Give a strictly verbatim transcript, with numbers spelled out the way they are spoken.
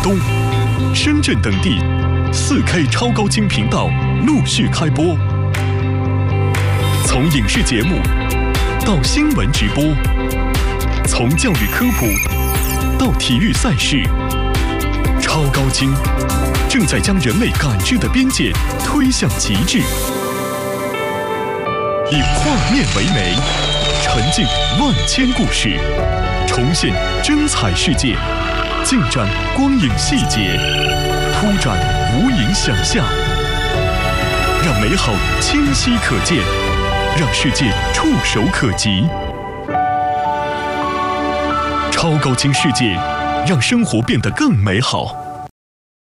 东、深圳等地 四K 超高清频道陆续开播。从影视节目到新闻直播，从教育科普到体育赛事，超高清正在将人类感知的边界推向极致。以画面为媒，沉浸万千故事，重现真彩世界，尽展光影细节，铺展无垠想象，让美好清晰可见，让世界触手可及。超高清世界，让生活变得更美好。